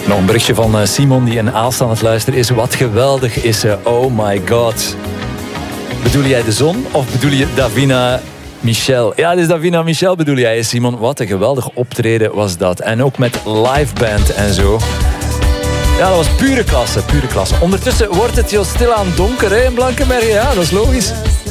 Nog een berichtje van Simon die in Aalst aan het luisteren is. Wat geweldig is ze. Oh my god. Bedoel jij de zon of bedoel je Davina Michel? Ja, dus Davina Michel bedoel jij, Simon. Wat een geweldig optreden was dat. En ook met liveband en zo. Ja, dat was pure klasse, pure klasse. Ondertussen wordt het heel stilaan donker hè, in Blankenberge. Ja, dat is logisch.